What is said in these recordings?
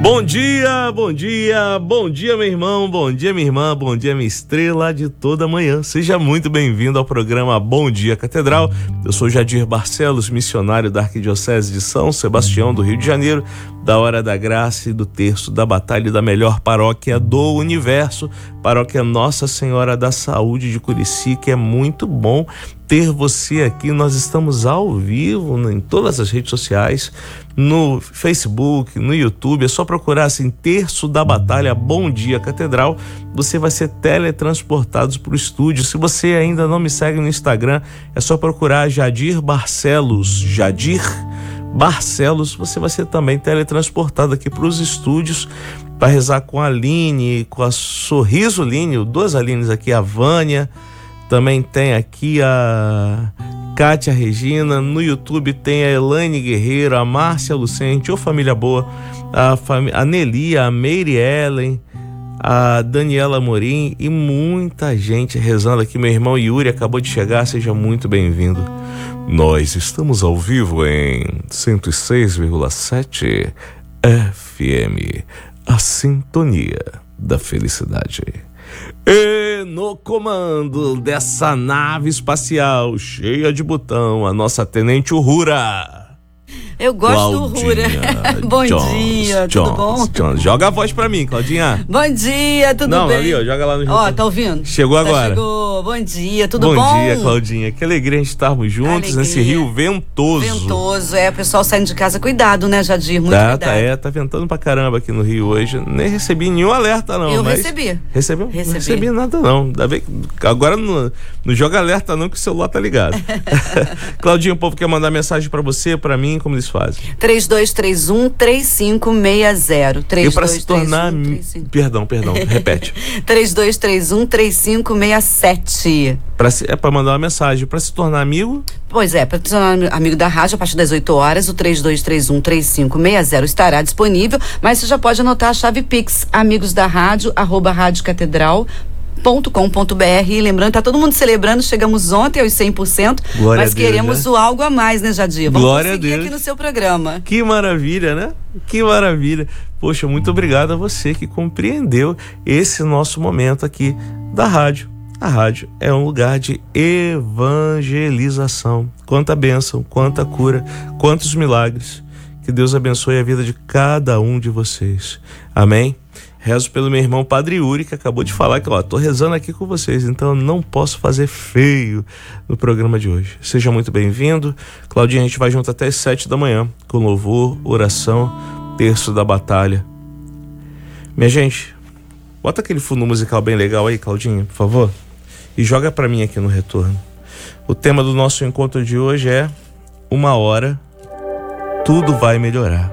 Bom dia, bom dia, bom dia, meu irmão, bom dia, minha irmã, bom dia, minha estrela de toda manhã. Seja muito bem-vindo ao programa Bom Dia Catedral. Eu sou Jadir Barcelos, missionário da Arquidiocese de São Sebastião do Rio de Janeiro, da Hora da Graça e do Terço da Batalha da melhor paróquia do universo, paróquia Nossa Senhora da Saúde de Curicica. É muito bom ter você aqui. Nós estamos ao vivo em todas as redes sociais, no Facebook, no YouTube. É só procurar assim, Terço da Batalha Bom Dia Catedral. Você vai ser teletransportado para o estúdio. Se você ainda não me segue no Instagram, é só procurar Jadir Barcelos. Jadir Barcelos, você vai ser também teletransportado aqui para os estúdios para rezar com a Aline, com a Sorriso Aline, duas Alines aqui, a Vânia, também tem aqui a Kátia Regina, no YouTube tem a Elaine Guerreiro, a Márcia Lucente, ô família boa, a Nelly, a Meire Ellen, a Daniela Morim e muita gente rezando aqui. Meu irmão Yuri acabou de chegar, seja muito bem-vindo. Nós estamos ao vivo em 106,7 FM, a sintonia da felicidade. E no comando dessa nave espacial cheia de botão, a nossa tenente Uhura. Eu gosto do Uhura. Bom dia, tudo bom? Joga a voz pra mim, Claudinha. Bom dia, tudo bem? Não, ali, ó, joga lá no Ó, tá ouvindo? Chegou agora. Chegou. Bom dia, tudo bom? Bom dia, Claudinha. Que alegria a gente estarmos juntos nesse rio ventoso. Ventoso, o pessoal saindo de casa. Cuidado, né, Jadir? Muito cuidado. Tá ventando pra caramba aqui no Rio hoje. Nem recebi nenhum alerta, não. Eu recebi. Recebeu? Não recebi nada, não. Ainda bem que agora não joga alerta, não, que o celular tá ligado. Claudinha, o povo quer mandar mensagem pra você, pra mim, como eles fazem? 3231-3560. E para se tornar... Perdão, repete. 3231-3567. É para mandar uma mensagem. Para se tornar amigo? Pois é, para se tornar amigo da rádio, a partir das 8 horas, o 3231-3560 estará disponível, mas você já pode anotar a chave Pix, amigos da rádio, @radiocatedral.com.br. E lembrando, tá todo mundo celebrando, chegamos ontem aos 100%, Glória mas a Deus, queremos o algo a mais, né, Jadir? Vamos Glória conseguir a Deus. Aqui no seu programa. Que maravilha, né? Que maravilha. Poxa, muito obrigado a você que compreendeu esse nosso momento aqui da rádio. A rádio é um lugar de evangelização. Quanta bênção, quanta cura, quantos milagres. Que Deus abençoe a vida de cada um de vocês. Amém? Rezo pelo meu irmão Padre Yuri, que acabou de falar que, tô rezando aqui com vocês, então eu não posso fazer feio no programa de hoje. Seja muito bem-vindo. Claudinha, a gente vai junto até as 7 da manhã, com louvor, oração, terço da batalha. Minha gente, bota aquele fundo musical bem legal aí, Claudinha, por favor, e joga pra mim aqui no retorno. O tema do nosso encontro de hoje é: uma hora, tudo vai melhorar.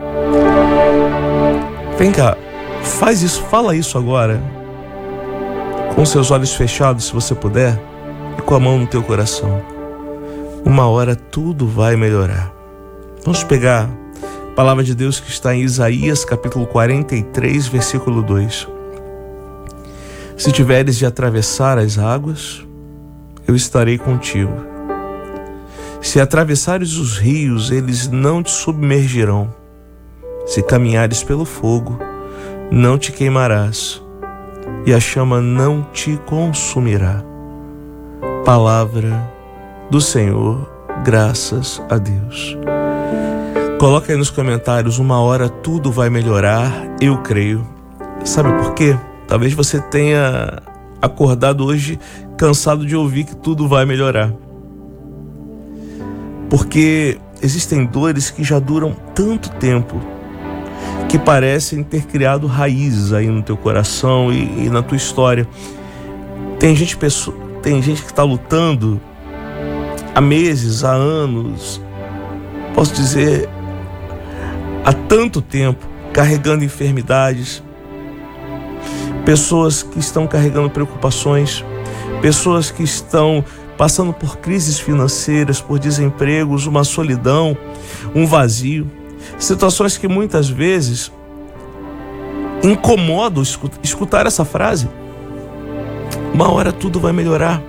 Vem cá. Faz isso, fala isso agora, com seus olhos fechados, se você puder, e com a mão no teu coração. Uma hora tudo vai melhorar. Vamos pegar a palavra de Deus que está em Isaías, capítulo 43, versículo 2. Se tiveres de atravessar as águas, eu estarei contigo. Se atravessares os rios, eles não te submergirão. Se caminhares pelo fogo, não te queimarás, e a chama não te consumirá. Palavra do Senhor, graças a Deus. Coloca aí nos comentários: uma hora tudo vai melhorar, eu creio. Sabe por quê? Talvez você tenha acordado hoje cansado de ouvir que tudo vai melhorar. Porque existem dores que já duram tanto tempo, que parecem ter criado raízes aí no teu coração e na tua história. Tem gente que está lutando há meses, há anos, posso dizer, há tanto tempo, carregando enfermidades, pessoas que estão carregando preocupações, pessoas que estão passando por crises financeiras, por desempregos, uma solidão, um vazio. Situações que muitas vezes incomodam escutar essa frase: uma hora tudo vai melhorar.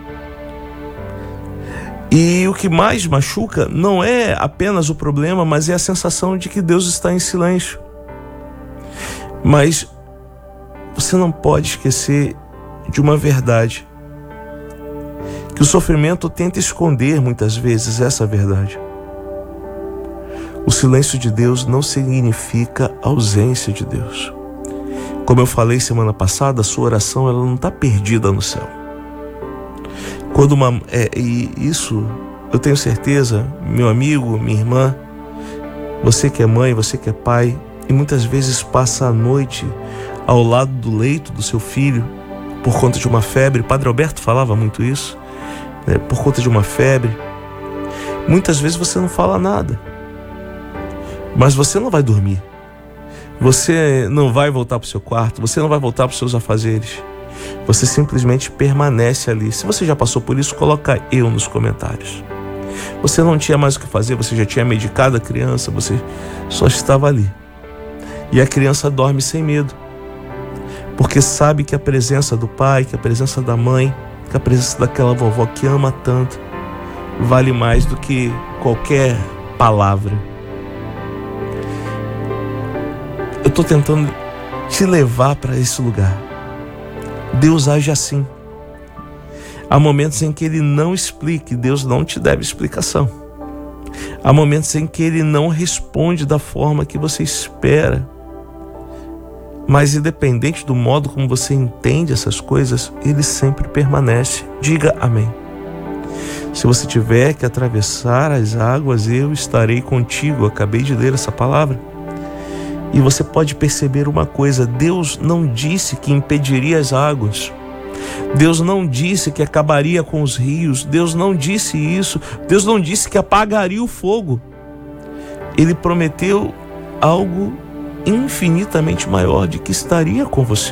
E o que mais machuca não é apenas o problema, mas é a sensação de que Deus está em silêncio. Mas você não pode esquecer de uma verdade, que o sofrimento tenta esconder muitas vezes essa verdade. O silêncio de Deus não significa ausência de Deus. Como eu falei semana passada, a sua oração ela não está perdida no céu. E isso eu tenho certeza, meu amigo, minha irmã, você que é mãe, você que é pai, e muitas vezes passa a noite ao lado do leito do seu filho por conta de uma febre. Padre Alberto falava muito isso, né? Por conta de uma febre. Muitas vezes você não fala nada, mas você não vai dormir. Você não vai voltar para o seu quarto, você não vai voltar para os seus afazeres. Você simplesmente permanece ali. Se você já passou por isso, coloca eu nos comentários. Você não tinha mais o que fazer, você já tinha medicado a criança, você só estava ali. E a criança dorme sem medo, porque sabe que a presença do pai, que a presença da mãe, que a presença daquela vovó que ama tanto, vale mais do que qualquer palavra. Eu estou tentando te levar para esse lugar. Deus age assim. Há momentos em que Ele não explica, Deus não te deve explicação. Há momentos em que Ele não responde da forma que você espera. Mas independente do modo como você entende essas coisas, Ele sempre permanece. Diga amém. Se você tiver que atravessar as águas, eu estarei contigo. Eu acabei de ler essa palavra. E você pode perceber uma coisa: Deus não disse que impediria as águas. Deus não disse que acabaria com os rios. Deus não disse isso. Deus não disse que apagaria o fogo. Ele prometeu algo infinitamente maior, de que estaria com você.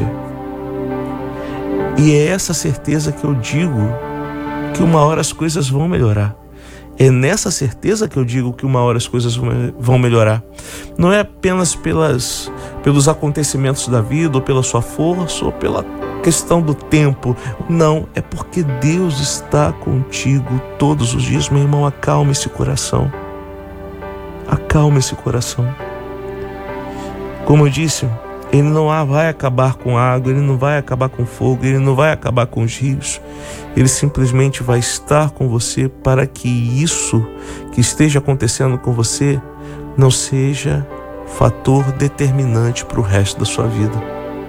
E é essa certeza que eu digo que uma hora as coisas vão melhorar. É nessa certeza que eu digo que uma hora as coisas vão melhorar. Não é apenas pelos acontecimentos da vida, ou pela sua força, ou pela questão do tempo. Não, é porque Deus está contigo todos os dias. Meu irmão, acalme esse coração. Acalme esse coração. Como eu disse, Ele não vai acabar com a água, Ele não vai acabar com o fogo, Ele não vai acabar com os rios. Ele simplesmente vai estar com você para que isso que esteja acontecendo com você não seja fator determinante para o resto da sua vida.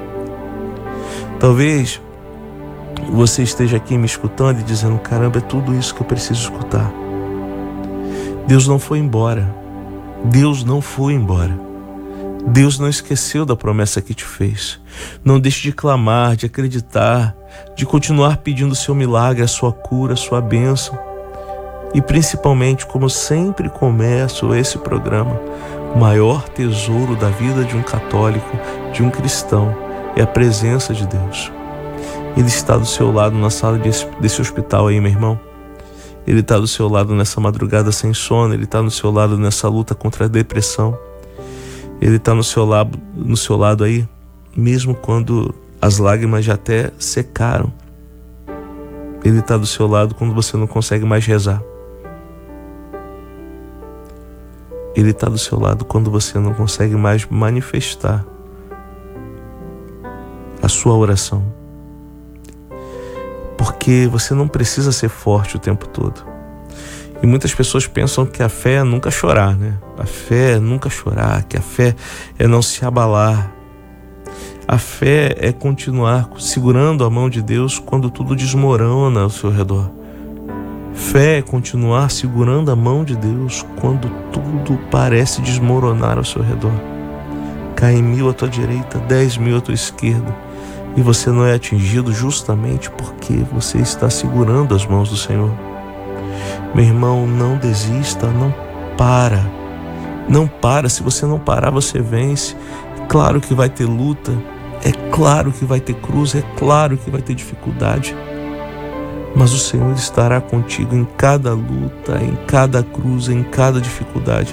Talvez você esteja aqui me escutando e dizendo: caramba, é tudo isso que eu preciso escutar. Deus não foi embora. Deus não foi embora. Deus não esqueceu da promessa que te fez. Não deixe de clamar, de acreditar, de continuar pedindo o seu milagre, a sua cura, a sua bênção. E principalmente, como sempre começo esse programa, o maior tesouro da vida de um católico, de um cristão, é a presença de Deus. Ele está do seu lado na sala desse hospital aí, meu irmão. Ele está do seu lado nessa madrugada sem sono. Ele está do seu lado nessa luta contra a depressão. Ele está no seu lado aí, mesmo quando as lágrimas já até secaram. Ele está do seu lado quando você não consegue mais rezar. Ele está do seu lado quando você não consegue mais manifestar a sua oração. Porque você não precisa ser forte o tempo todo. E muitas pessoas pensam que a fé é nunca chorar, né? A fé é nunca chorar, que a fé é não se abalar. A fé é continuar segurando a mão de Deus quando tudo desmorona ao seu redor. Fé é continuar segurando a mão de Deus quando tudo parece desmoronar ao seu redor. Cai 1.000 à tua direita, 10.000 à tua esquerda, e você não é atingido justamente porque você está segurando as mãos do Senhor. Meu irmão, não desista, não para. Não para, se você não parar, você vence. É claro que vai ter luta, é claro que vai ter cruz, é claro que vai ter dificuldade. Mas o Senhor estará contigo em cada luta, em cada cruz, em cada dificuldade.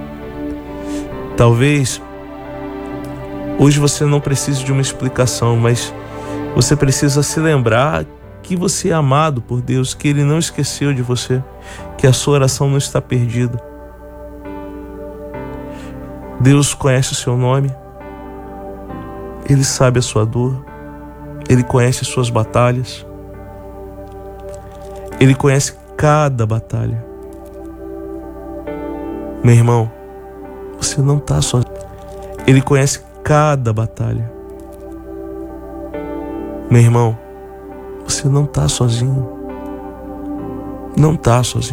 Talvez hoje você não precise de uma explicação, mas você precisa se lembrar que você é amado por Deus, que Ele não esqueceu de você, que a sua oração não está perdida. Deus conhece o seu nome. Ele sabe a sua dor. Ele conhece as suas batalhas. Ele conhece cada batalha. Meu irmão, você não está sozinho. Ele conhece cada batalha. Meu irmão, você não está sozinho. Não está sozinho.